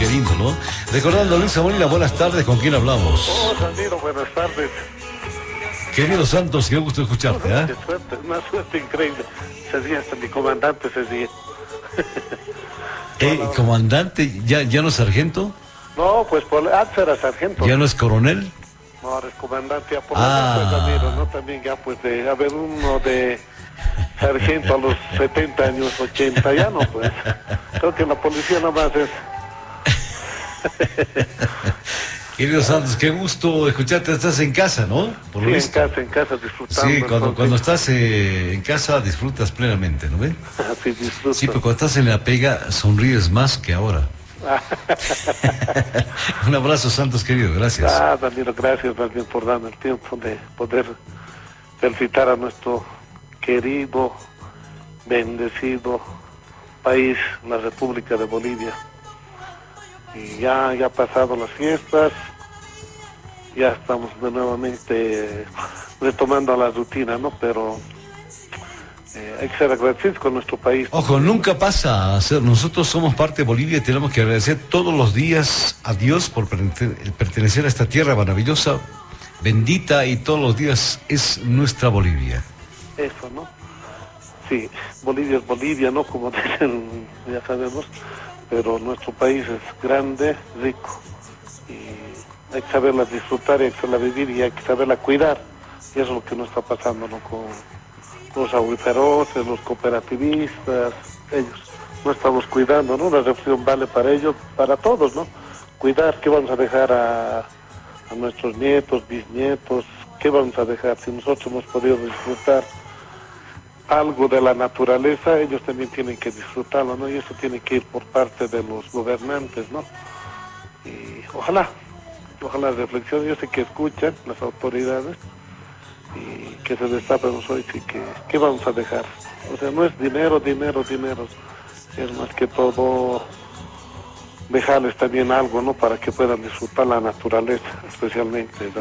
qué lindo, ¿no? Recordando, Luisa Molina, buenas tardes, ¿con quién hablamos? Oh, Ramiro, buenas tardes. Querido Santos, qué gusto escucharte, ¿eh? Qué suerte, una suerte increíble. Ese día hasta mi comandante ese día. Comandante, ¿ya no es sargento? No, pues antes era sargento. ¿Ya no es coronel? No, ahora es comandante, ya por lo menos, pues, Ramiro, ¿no? También ya pues de haber uno de sargento a los 70 años, 80, ya no, pues. Creo que en la policía nomás es. Querido Santos, qué gusto escucharte. Estás en casa, ¿no? Por lo Sí, visto. en casa, disfrutando. Sí, cuando estás en casa disfrutas plenamente, ¿no ves? Sí, disfruto. Sí, pero cuando estás en la pega sonríes más que ahora. Un abrazo, Santos, querido, gracias. Danilo, gracias también por darme el tiempo de poder felicitar a nuestro querido, bendecido país, la República de Bolivia. Y ya pasado las fiestas, ya estamos de nuevamente retomando la rutina, ¿no? Pero hay que ser agradecidos con nuestro país. Ojo, nunca pasa a ser, nosotros somos parte de Bolivia y tenemos que agradecer todos los días a Dios por pertenecer a esta tierra maravillosa, bendita, y todos los días es nuestra Bolivia. Eso, ¿no? Sí, Bolivia es Bolivia, ¿no? Como dicen, ya sabemos, pero nuestro país es grande, rico, y hay que saberla disfrutar, hay que saberla vivir y hay que saberla cuidar. Y eso es lo que nos está pasando, ¿no? Con los aguiferoces, los cooperativistas, ellos no estamos cuidando, ¿no? La reflexión vale para ellos, para todos, ¿no? Cuidar, ¿qué vamos a dejar a nuestros nietos, bisnietos? ¿Qué vamos a dejar? Si nosotros hemos podido disfrutar algo de la naturaleza, ellos también tienen que disfrutarlo, ¿no? Y eso tiene que ir por parte de los gobernantes, ¿no? Y ojalá reflexionen, yo sé que escuchan las autoridades y que se destapen hoy, sí, ¿qué vamos a dejar? O sea, no es dinero, es más que todo dejarles también algo, ¿no? Para que puedan disfrutar la naturaleza, especialmente, ¿no?